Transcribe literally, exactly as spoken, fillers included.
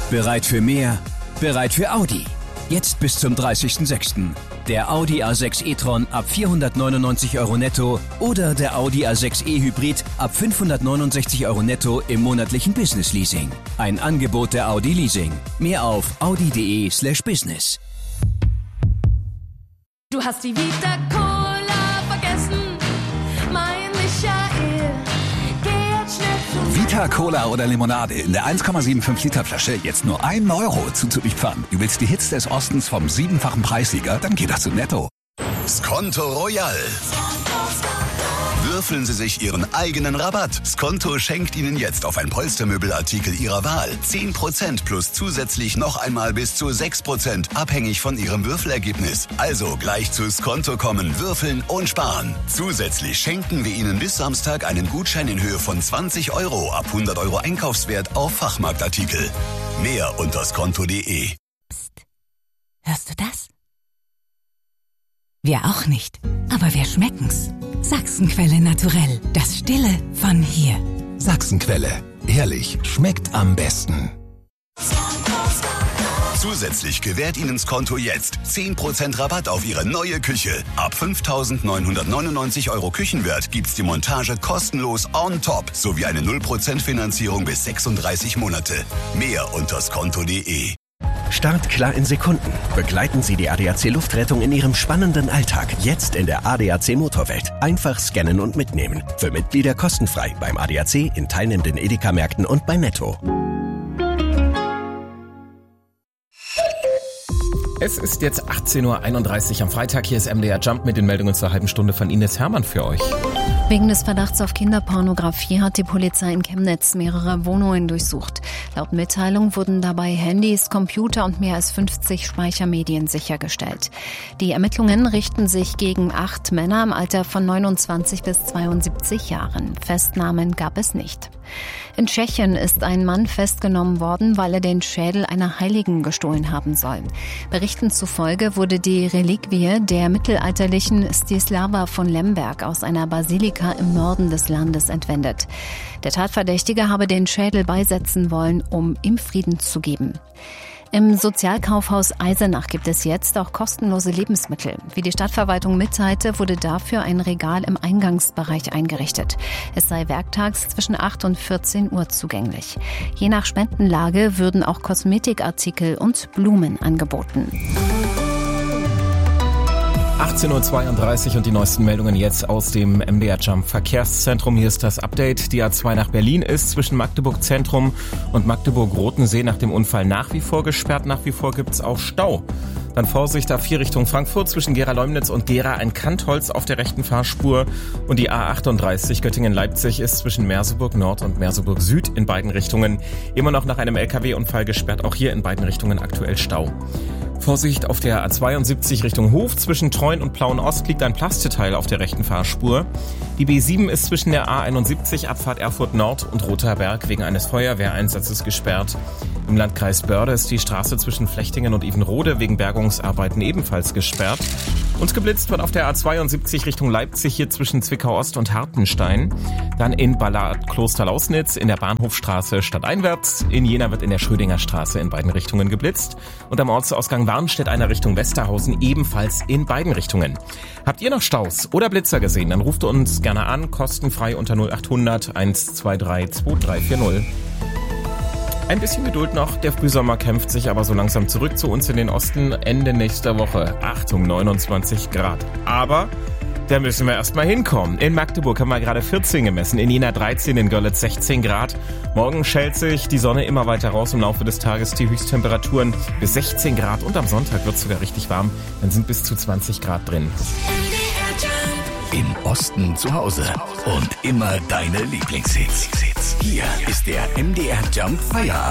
Bereit für mehr? Bereit für Audi. Jetzt bis zum dreißigsten sechsten Der Audi A sechs e-tron ab vierhundertneunundneunzig Euro netto oder der Audi A sechs e Hybrid ab fünfhundertneunundsechzig Euro netto im monatlichen Business Leasing. Ein Angebot der Audi Leasing. Mehr auf audi.de slash business. Du hast die Vita Cola vergessen, mein Michael. Geh jetzt schnell zu Vita Cola oder Limonade in der eins Komma fünfundsiebzig Liter Flasche jetzt nur ein Euro zu Zurückfahren. Du willst die Hits des Ostens vom siebenfachen Preissieger? Dann geht das zu Netto. Skonto Royal. Würfeln Sie sich Ihren eigenen Rabatt. Skonto schenkt Ihnen jetzt auf ein Polstermöbelartikel Ihrer Wahl zehn Prozent plus zusätzlich noch einmal bis zu sechs Prozent, abhängig von Ihrem Würfelergebnis. Also gleich zu Skonto kommen, würfeln und sparen. Zusätzlich schenken wir Ihnen bis Samstag einen Gutschein in Höhe von zwanzig Euro ab hundert Euro Einkaufswert auf Fachmarktartikel. Mehr unter skonto punkt de. Psst. Hörst du das? Wir auch nicht, aber wir schmecken's. Sachsenquelle naturell, das Stille von hier. Sachsenquelle. Ehrlich, schmeckt am besten. Zusätzlich gewährt Ihnen Skonto jetzt zehn Prozent Rabatt auf Ihre neue Küche. Ab fünftausendneunhundertneunundneunzig Euro Küchenwert gibt's die Montage kostenlos on top sowie eine null Prozent Finanzierung bis sechsunddreißig Monate. Mehr unter skonto punkt de. Startklar in Sekunden. Begleiten Sie die A D A C Luftrettung in Ihrem spannenden Alltag. Jetzt in der A D A C Motorwelt. Einfach scannen und mitnehmen. Für Mitglieder kostenfrei beim A D A C, in teilnehmenden Edeka-Märkten und bei Netto. Es ist jetzt achtzehn Uhr einunddreißig am Freitag. Hier ist M D R Jump mit den Meldungen zur halben Stunde von Ines Hermann für euch. Wegen des Verdachts auf Kinderpornografie hat die Polizei in Chemnitz mehrere Wohnungen durchsucht. Laut Mitteilung wurden dabei Handys, Computer und mehr als fünfzig Speichermedien sichergestellt. Die Ermittlungen richten sich gegen acht Männer im Alter von neunundzwanzig bis zweiundsiebzig Jahren. Festnahmen gab es nicht. In Tschechien ist ein Mann festgenommen worden, weil er den Schädel einer Heiligen gestohlen haben soll. Berichten zufolge wurde die Reliquie der mittelalterlichen Stislava von Lemberg aus einer Basilika im Norden des Landes entwendet. Der Tatverdächtige habe den Schädel beisetzen wollen, um ihm Frieden zu geben. Im Sozialkaufhaus Eisenach gibt es jetzt auch kostenlose Lebensmittel. Wie die Stadtverwaltung mitteilte, wurde dafür ein Regal im Eingangsbereich eingerichtet. Es sei werktags zwischen acht und vierzehn Uhr zugänglich. Je nach Spendenlage würden auch Kosmetikartikel und Blumen angeboten. achtzehn Uhr zweiunddreißig und die neuesten Meldungen jetzt aus dem M D R Jump Verkehrszentrum. Hier ist das Update. Die A zwei nach Berlin ist zwischen Magdeburg Zentrum und Magdeburg-Rotensee nach dem Unfall nach wie vor gesperrt. Nach wie vor gibt's auch Stau. Dann Vorsicht A vier Richtung Frankfurt zwischen Gera-Leumnitz und Gera ein Kantholz auf der rechten Fahrspur. Und die A achtunddreißig Göttingen-Leipzig ist zwischen Merseburg Nord und Merseburg Süd in beiden Richtungen immer noch nach einem L K W-Unfall gesperrt. Auch hier in beiden Richtungen aktuell Stau. Vorsicht auf der A zweiundsiebzig Richtung Hof. Zwischen Treuen und Plauen-Ost liegt ein Plasteteil auf der rechten Fahrspur. Die B sieben ist zwischen der A einundsiebzig Abfahrt Erfurt Nord und Rother Berg wegen eines Feuerwehreinsatzes gesperrt. Im Landkreis Börde ist die Straße zwischen Flechtingen und Evenrode wegen Bergungsarbeiten ebenfalls gesperrt. Und geblitzt wird auf der A zweiundsiebzig Richtung Leipzig hier zwischen Zwickau Ost und Hartenstein. Dann in Ballard Klosterlausnitz in der Bahnhofstraße stadteinwärts. In Jena wird in der Schrödinger Straße in beiden Richtungen geblitzt. Und am Ortsausgang Warnstedt einer Richtung Westerhausen ebenfalls in beiden Richtungen. Habt ihr noch Staus oder Blitzer gesehen? Dann ruft uns gerne an, kostenfrei unter null achthundert eins zwei drei zwei drei vier null. Ein bisschen Geduld noch, der Frühsommer kämpft sich aber so langsam zurück zu uns in den Osten. Ende nächster Woche, Achtung, neunundzwanzig Grad. Aber da müssen wir erstmal hinkommen. In Magdeburg haben wir gerade vierzehn gemessen, in Jena dreizehn, in Görlitz sechzehn Grad. Morgen schält sich die Sonne immer weiter raus im Laufe des Tages. Die Höchsttemperaturen bis sechzehn Grad und am Sonntag wird es sogar richtig warm. Dann sind bis zu zwanzig Grad drin. Im Osten zu Hause und immer deine Lieblingshits. Hier ist der M D R Jump Feierabend.